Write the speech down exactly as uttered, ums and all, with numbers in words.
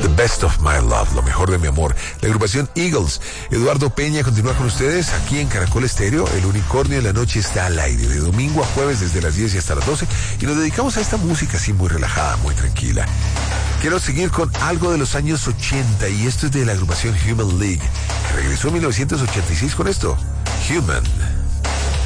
The Best of My Love, lo mejor de mi amor. La agrupación Eagles. Eduardo Peña continúa con ustedes aquí en Caracol Estéreo. El unicornio de la noche está al aire, de domingo a jueves desde las diez y hasta las doce. Y nos dedicamos a esta música así muy relajada, muy tranquila. Quiero seguir con algo de los años ochenta y esto es de la agrupación Human League, que regresó en mil novecientos ochenta y seis con esto, Human.